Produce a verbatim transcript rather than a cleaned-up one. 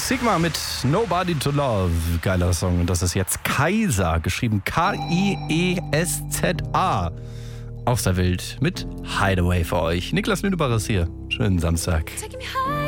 Sigma mit Nobody to Love. Geiler Song. Und das ist jetzt Kaiser, geschrieben K I E S Z A. Aus der Welt mit Hideaway für euch. Niklas Lünebacher ist hier. Schönen Samstag. Taking me high.